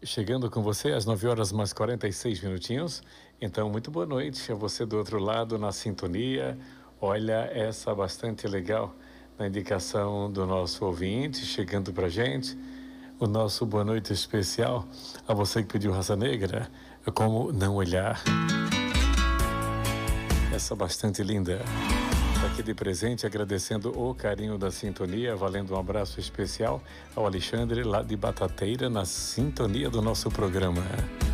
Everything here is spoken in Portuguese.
chegando com você às 9 horas mais 46 minutinhos. Então, muito boa noite a você do outro lado na sintonia. Olha, essa bastante legal na indicação do nosso ouvinte chegando pra gente. O nosso boa noite especial a você que pediu Raça Negra, Como Não Olhar. Essa bastante linda. Tá aqui de presente, agradecendo o carinho da sintonia, valendo um abraço especial ao Alexandre lá de Batateira, na sintonia do nosso programa.